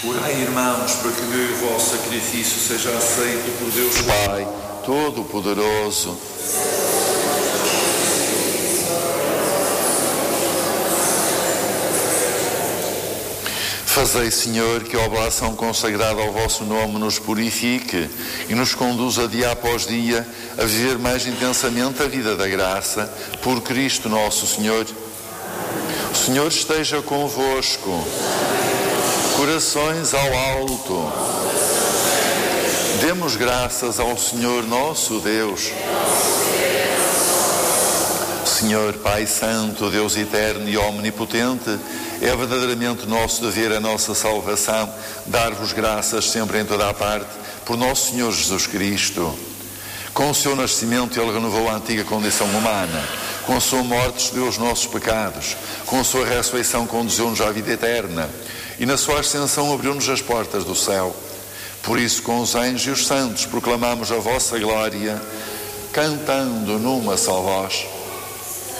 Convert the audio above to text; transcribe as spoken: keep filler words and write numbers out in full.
Orai, irmãos, para que o meu e o vosso sacrifício seja aceito por Deus Pai Todo-Poderoso. Fazei, Senhor, que a oblação consagrada ao vosso nome nos purifique e nos conduza dia após dia a viver mais intensamente a vida da graça, por Cristo nosso Senhor. O Senhor esteja convosco. Corações ao alto. Demos graças ao Senhor nosso Deus. Senhor, Pai Santo, Deus eterno e omnipotente, é verdadeiramente nosso dever, a nossa salvação, dar-vos graças sempre em toda a parte, por nosso Senhor Jesus Cristo. Com o seu nascimento ele renovou a antiga condição humana, com a sua morte despediu os nossos pecados, com a sua ressurreição conduziu-nos à vida eterna, e na sua ascensão abriu-nos as portas do céu. Por isso, com os anjos e os santos, proclamamos a vossa glória, cantando numa só voz.